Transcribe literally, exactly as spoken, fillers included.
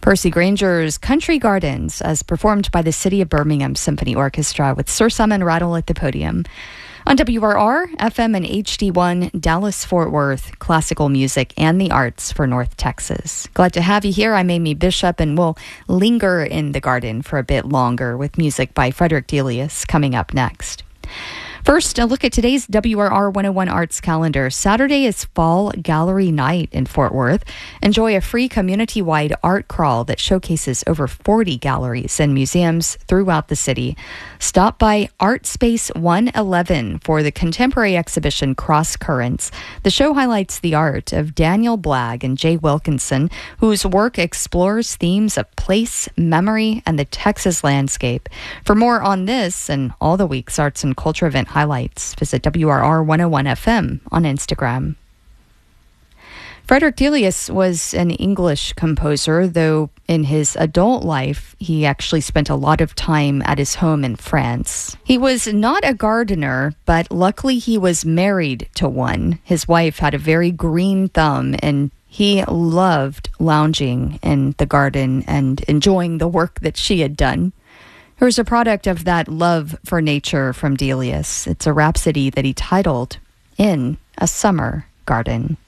Percy Granger's Country Gardens, as performed by the City of Birmingham Symphony Orchestra with Sir Simon Rattle at the podium. On W R R, F M and H D one, Dallas-Fort Worth, classical music and the arts for North Texas. Glad to have you here. I'm Amy Bishop, and we'll linger in the garden for a bit longer with music by Frederick Delius coming up next. First, a look at today's W R R one oh one Arts calendar. Saturday is Fall Gallery Night in Fort Worth. Enjoy a free community-wide art crawl that showcases over forty galleries and museums throughout the city. Stop by Art Space one eleven for the contemporary exhibition Cross Currents. The show highlights the art of Daniel Blagg and Jay Wilkinson, whose work explores themes of place, memory, and the Texas landscape. For more on this and all the week's arts and culture event highlights, visit W R R one oh one F M on Instagram. Frederick Delius was an English composer, though in his adult life, he actually spent a lot of time at his home in France. He was not a gardener, but luckily he was married to one. His wife had a very green thumb, and he loved lounging in the garden and enjoying the work that she had done. Here's a product of that love for nature from Delius. It's a rhapsody that he titled In a Summer Garden.